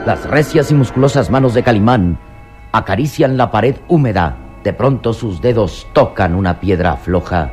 Las recias y musculosas manos de Calimán acarician la pared húmeda. De pronto sus dedos tocan una piedra floja.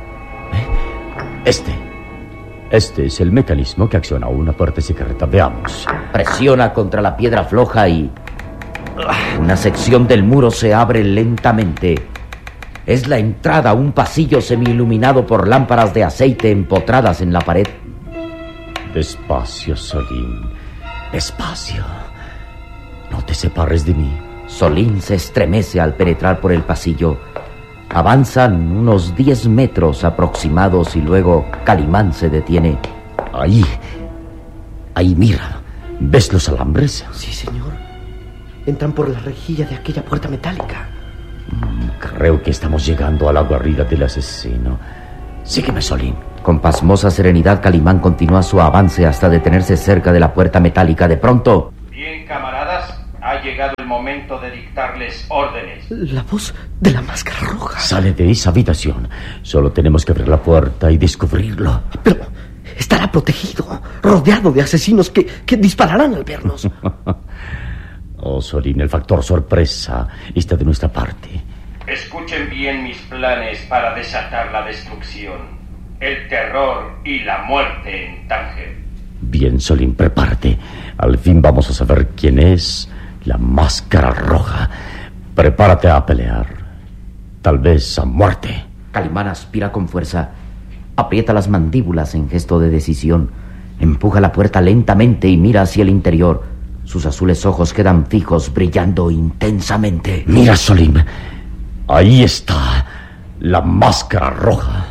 Este es el mecanismo que acciona una puerta secreta. Veamos. Presiona contra la piedra floja y una sección del muro se abre lentamente. Es la entrada a un pasillo semi-iluminado por lámparas de aceite empotradas en la pared. Despacio, Solín. Despacio. No te separes de mí. Solín se estremece al penetrar por el pasillo. Avanzan unos 10 metros aproximados y luego Calimán se detiene. Ahí, mira. ¿Ves los alambres? Sí, señor. Entran por la rejilla de aquella puerta metálica. Creo que estamos llegando a la guarida del asesino. Sígueme, Solín. Con pasmosa serenidad, Calimán continúa su avance hasta detenerse cerca de la puerta metálica. De pronto... Bien, camaradas, ha llegado el momento de dictarles órdenes. La voz de la máscara roja. Sale de esa habitación. Solo tenemos que abrir la puerta y descubrirlo. Pero estará protegido, rodeado de asesinos que dispararán al vernos. Oh, Solín, el factor sorpresa está de nuestra parte. Escuchen bien mis planes para desatar la destrucción, el terror y la muerte en Tánger. Bien, Solín, prepárate. Al fin vamos a saber quién es la máscara roja. Prepárate a pelear. Tal vez a muerte. Calimán aspira con fuerza. Aprieta las mandíbulas en gesto de decisión. Empuja la puerta lentamente y mira hacia el interior. Sus azules ojos quedan fijos, brillando intensamente. Mira, Solín. Ahí está la máscara roja.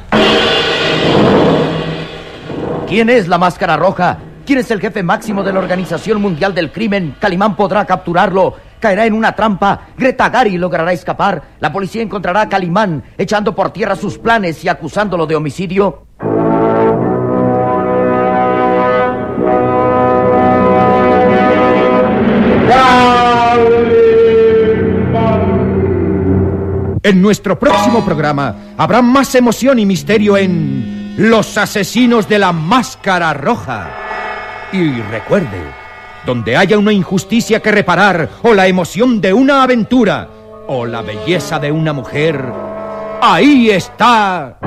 ¿Quién es la máscara roja? ¿Quién es el jefe máximo de la Organización Mundial del Crimen? Calimán podrá capturarlo. Caerá en una trampa. Greta Gary logrará escapar. La policía encontrará a Calimán echando por tierra sus planes y acusándolo de homicidio. En nuestro próximo programa habrá más emoción y misterio en Los asesinos de la máscara roja. Y recuerde, donde haya una injusticia que reparar, o la emoción de una aventura, o la belleza de una mujer, ahí está...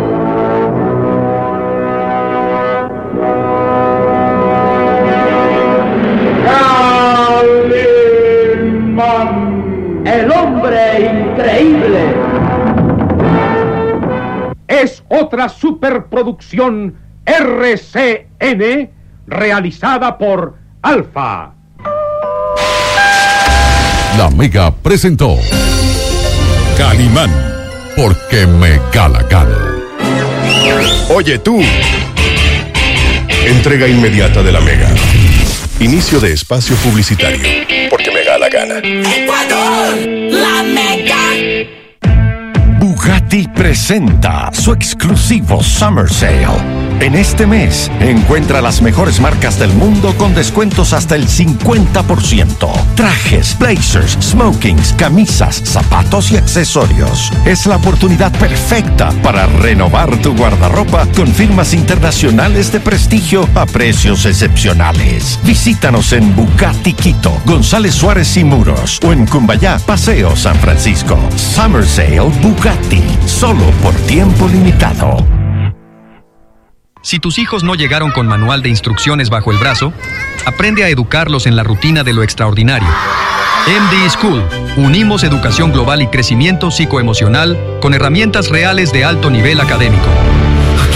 Calimán, el hombre increíble. Es otra superproducción RCN realizada por Alfa. La Mega presentó Calimán, porque me gana gana. Oye tú. Entrega inmediata de la Mega. Inicio de espacio publicitario. Porque me da la gana. ¡Ecuador! ¡La Mega! Bugatti presenta su exclusivo Summer Sale. En este mes, encuentra las mejores marcas del mundo con descuentos hasta el 50%. Trajes, blazers, smokings, camisas, zapatos y accesorios. Es la oportunidad perfecta para renovar tu guardarropa con firmas internacionales de prestigio a precios excepcionales. Visítanos en Bugatti Quito, González Suárez y Muros, o en Cumbayá, Paseo San Francisco. Summer Sale Bugatti, solo por tiempo limitado. Si tus hijos no llegaron con manual de instrucciones bajo el brazo, aprende a educarlos en la rutina de lo extraordinario. MD School. Unimos educación global y crecimiento psicoemocional con herramientas reales de alto nivel académico.